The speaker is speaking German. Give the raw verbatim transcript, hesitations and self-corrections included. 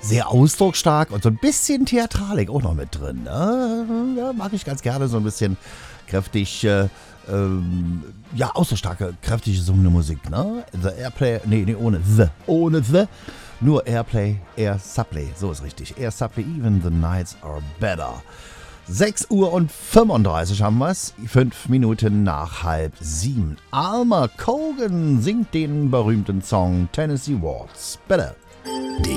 sehr ausdrucksstark und so ein bisschen Theatralik auch noch mit drin. Ne? Ja, mag ich ganz gerne, so ein bisschen kräftig, äh, ähm, ja, ausdrucksstarke, kräftig gesungene Musik. Ne? The Airplay, nee, nee, ohne The, ohne The, nur Airplay, Air Supply, so ist richtig. Air Supply, even the nights are better. sechs Uhr und fünfunddreißig haben wir es, fünf Minuten nach halb sieben. Alma Cogan singt den berühmten Song Tennessee Waltz. Bitte.